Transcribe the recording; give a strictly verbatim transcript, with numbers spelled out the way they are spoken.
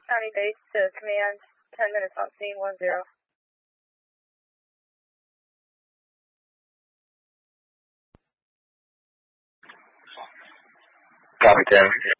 County base to command, ten minutes on scene, one zero. Copy, ten.